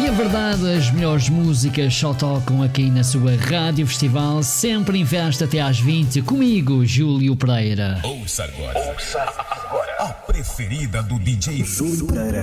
E a verdade, as melhores músicas só tocam aqui na sua Rádio Festival, sempre em festa até às 20, comigo, Júlio Pereira. Ouça agora a preferida do DJ Júlio Pereira.